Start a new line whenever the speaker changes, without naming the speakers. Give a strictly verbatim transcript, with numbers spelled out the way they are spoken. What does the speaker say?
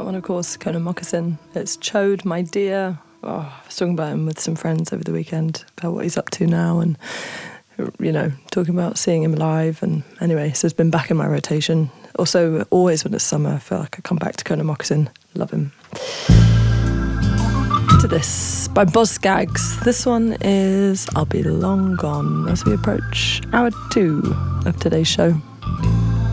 one, of course, Conan Moccasin. It's Chode, My Dear. Oh, I was talking about him with some friends over the weekend, about what he's up to now, and, you know, talking about seeing him live. And anyway, so it's been back in my rotation. Also, always when it's summer, I feel like I come back to Conan Moccasin. Love him. To this by Boz Scaggs. This one is I'll Be Long Gone as we approach hour two of today's show.